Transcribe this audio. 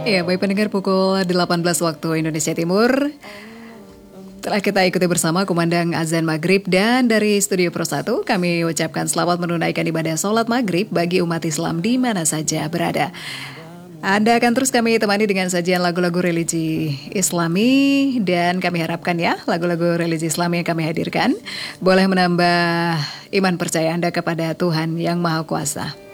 Ya, baik pendengar, pukul 18 waktu Indonesia Timur. Telah kita ikuti bersama kumandang azan maghrib, dan dari Studio Pro 1 kami ucapkan selamat menunaikan ibadah sholat maghrib bagi umat Islam di mana saja berada. Anda akan terus kami temani dengan sajian lagu-lagu religi Islami, dan kami harapkan ya lagu-lagu religi Islami yang kami hadirkan boleh menambah iman percaya Anda kepada Tuhan Yang Maha Kuasa.